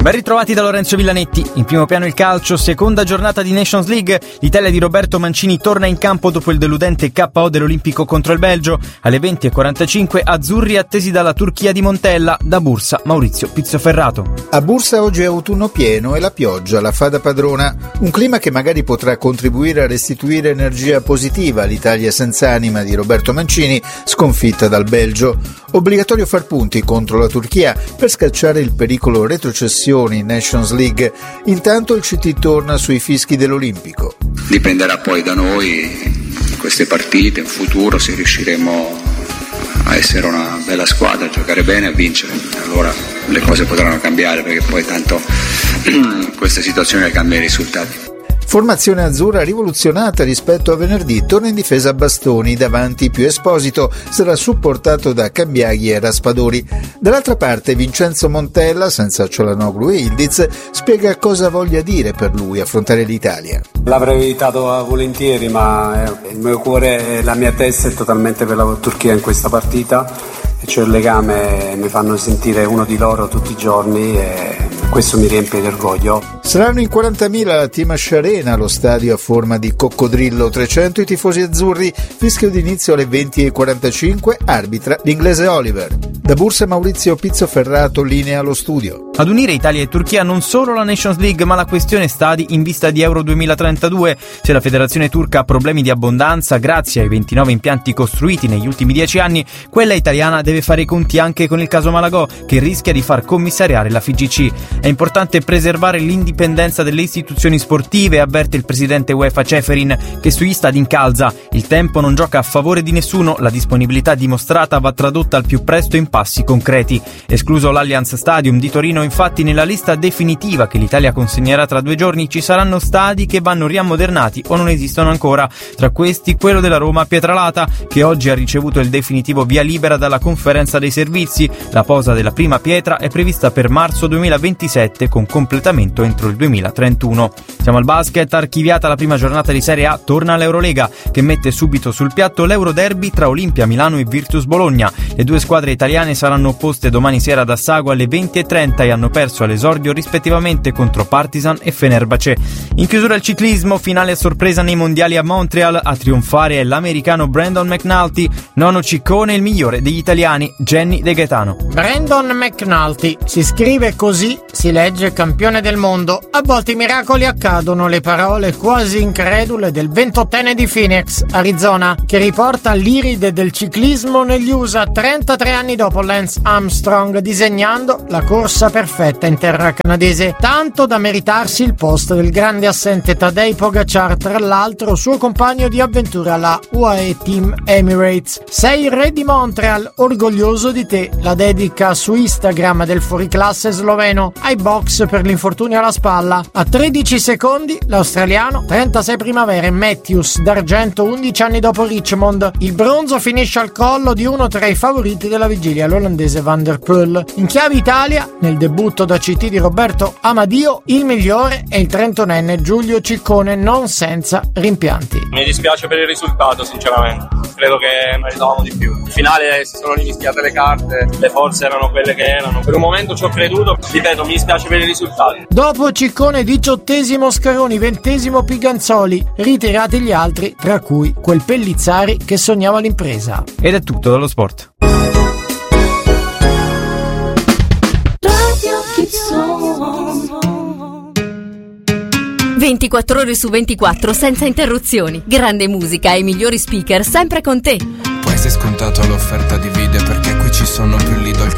Ben ritrovati da Lorenzo Villanetti. In primo piano il calcio, seconda giornata di Nations League. L'Italia di Roberto Mancini torna in campo dopo il deludente KO dell'Olimpico contro il Belgio. Alle 20:45 azzurri attesi dalla Turchia di Montella. Da Bursa, Maurizio Pizzoferrato. A Bursa oggi è autunno pieno e la pioggia la fa da padrona. Un clima che magari potrà contribuire a restituire energia positiva all'Italia senza anima di Roberto Mancini, sconfitta dal Belgio. Obbligatorio far punti contro la Turchia per scacciare il pericolo retrocessione in Nations League. Intanto il CT torna sui fischi dell'Olimpico. Dipenderà poi da noi queste partite, in futuro, se riusciremo a essere una bella squadra, a giocare bene, a vincere. Allora le cose potranno cambiare, perché poi tanto questa situazione cambia i risultati. Formazione azzurra rivoluzionata rispetto a venerdì, torna in difesa Bastoni, davanti più Esposito, sarà supportato da Cambiaghi e Raspadori. Dall'altra parte Vincenzo Montella, senza Cialanoglu e Ildiz, spiega cosa voglia dire per lui affrontare l'Italia. L'avrei evitato volentieri, ma il mio cuore e la mia testa è totalmente per la Turchia in questa partita, e cioè il legame mi fanno sentire uno di loro tutti i giorni e questo mi riempie di orgoglio. Saranno in 40.000 alla Timash Arena, lo stadio a forma di coccodrillo, 300 i tifosi azzurri, fischio d'inizio alle 20:45, arbitra l'inglese Oliver. Da Bursa Maurizio Pizzoferrato, linea allo studio. Ad unire Italia e Turchia non solo la Nations League, ma la questione stadi in vista di Euro 2032. Se la federazione turca ha problemi di abbondanza grazie ai 29 impianti costruiti negli ultimi 10 anni, quella italiana deve fare i conti anche con il caso Malagò, che rischia di far commissariare la FIGC. È importante preservare l'indipendenza delle istituzioni sportive, avverte il presidente UEFA Ceferin, che sugli stadi incalza. Il tempo non gioca a favore di nessuno, la disponibilità dimostrata va tradotta al più presto in passi concreti. Escluso l'Allianz Stadium di Torino, infatti, nella lista definitiva che l'Italia consegnerà tra 2 giorni ci saranno stadi che vanno riammodernati o non esistono ancora. Tra questi quello della Roma Pietralata, che oggi ha ricevuto il definitivo via libera dalla conferenza dei servizi. La posa della prima pietra è prevista per marzo 2027 con completamento entro il 2031. Siamo al basket. Archiviata la prima giornata di Serie A, torna l'Eurolega, che mette subito sul piatto l'Euroderby tra Olimpia Milano e Virtus Bologna. Le due squadre italiane saranno opposte domani sera ad Assago alle 20:30 e hanno perso all'esordio rispettivamente contro Partizan e Fenerbahce. In chiusura il ciclismo, finale a sorpresa nei mondiali a Montreal. A trionfare è l'americano Brandon McNulty, nono ciccone, il migliore degli italiani, Jenny De Gaetano. Brandon McNulty, si scrive così, si legge campione del mondo. A volte i miracoli accadono, le parole quasi incredule del 28enne di Phoenix, Arizona, che riporta l'iride del ciclismo negli USA 33 anni dopo Lance Armstrong, disegnando la corsa perfetta in terra canadese, tanto da meritarsi il posto del grande assente Tadej Pogacar, tra l'altro suo compagno di avventura alla UAE Team Emirates. Sei il re di Montreal, orgoglioso di te, la dedica su Instagram del fuoriclasse sloveno ai box per l'infortunio alla spalla. A 13 secondi l'australiano, 36 primavere, Matthews, d'argento 11 anni dopo Richmond. Il bronzo finisce al collo di uno tra i favoriti della vigilia, l'olandese Van der Poel. In chiave Italia, nel debutto da CT di Roberto Amadio, il migliore è il 31enne Giulio Ciccone, non senza rimpianti. Mi dispiace per il risultato, sinceramente. Credo che meritavamo di più. In finale si sono rimischiate le carte, le forze erano quelle che erano. Per un momento ci ho creduto, ripeto, mi dispiace per i risultati. Dopo Ciccone 18° Scaroni, 20° Piganzoli, ritirati gli altri, tra cui quel Pellizzari che sognava l'impresa. Ed è tutto dallo sport. 24 ore su 24 senza interruzioni. Grande musica e i migliori speaker sempre con te. Poi sei scontato l'offerta di video perché qui ci sono più Lidl